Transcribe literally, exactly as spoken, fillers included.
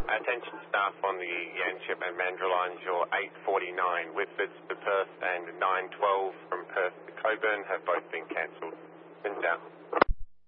Attention staff on the Yanchep and Mandurah lines, your eight forty-nine Whitfords to Perth and nine twelve from Perth to Coburn have both been cancelled. Winds out.